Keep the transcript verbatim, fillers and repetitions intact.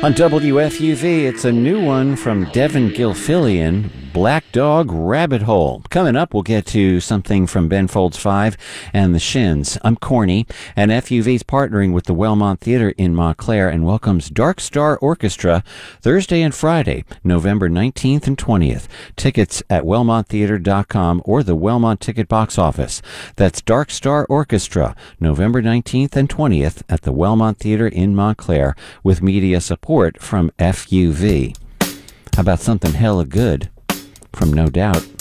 On W F U V, it's a new one from Devin Gilfillian, Black Dog Rabbit Hole. Coming up, we'll get to something from Ben Folds five and the Shins. I'm Corny, and F U V's partnering with the Wellmont Theater in Montclair and welcomes Dark Star Orchestra Thursday and Friday, November nineteenth and twentieth. Tickets at wellmont theater dot com or the Wellmont Ticket Box Office. That's Dark Star Orchestra, November nineteenth and twentieth at the Wellmont Theater in Montclair, with media support from F U V. How about something hella good from No Doubt?